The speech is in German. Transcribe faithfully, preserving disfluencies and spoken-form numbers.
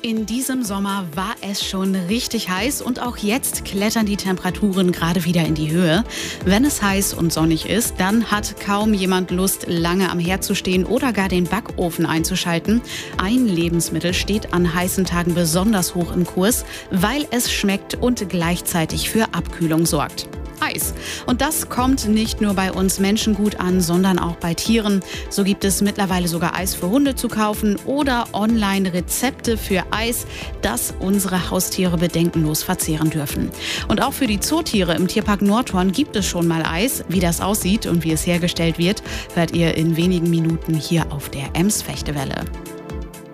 In diesem Sommer war es schon richtig heiß und auch jetzt klettern die Temperaturen gerade wieder in die Höhe. Wenn es heiß und sonnig ist, dann hat kaum jemand Lust, lange am Herd zu stehen oder gar den Backofen einzuschalten. Ein Lebensmittel steht an heißen Tagen besonders hoch im Kurs, weil es schmeckt und gleichzeitig für Abkühlung sorgt. Eis. Und das kommt nicht nur bei uns Menschen gut an, sondern auch bei Tieren. So gibt es mittlerweile sogar Eis für Hunde zu kaufen oder online Rezepte für Eis, das unsere Haustiere bedenkenlos verzehren dürfen. Und auch für die Zootiere im Tierpark Nordhorn gibt es schon mal Eis. Wie das aussieht und wie es hergestellt wird, hört ihr in wenigen Minuten hier auf der Ems Fechtewelle.